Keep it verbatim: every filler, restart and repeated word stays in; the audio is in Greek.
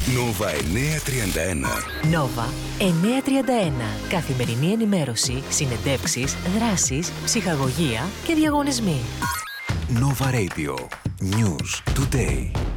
Νόβα εννιακόσια τριάντα ένα. Νόβα εννιακόσια τριάντα ένα. Καθημερινή ενημέρωση, συνεντεύξεις, δράσεις, ψυχαγωγία και διαγωνισμοί. Νόβα Radio. News Today.